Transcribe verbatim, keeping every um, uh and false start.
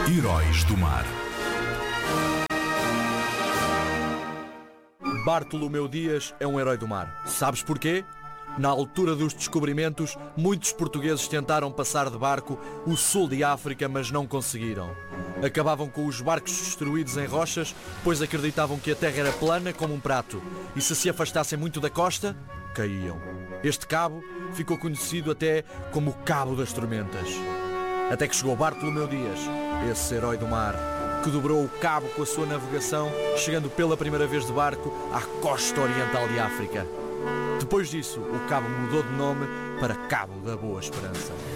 Heróis do Mar. Bartolomeu Dias é um herói do mar. Sabes porquê? Na altura dos descobrimentos, muitos portugueses tentaram passar de barco o sul de África, mas não conseguiram. Acabavam com os barcos destruídos em rochas, pois acreditavam que a terra era plana como um prato, e se se afastassem muito da costa, caíam. Este cabo ficou conhecido até como o Cabo das Tormentas. Até que chegou Bartolomeu Dias, esse herói do mar, que dobrou o cabo com a sua navegação, chegando pela primeira vez de barco à costa oriental de África. Depois disso, o cabo mudou de nome para Cabo da Boa Esperança.